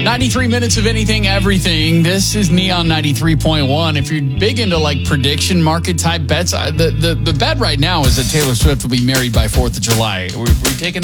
93 minutes of anything, everything. This is Neon 93.1. If you're big into like prediction market type bets, the bet right now is that Taylor Swift will be married by 4th of July. We're taking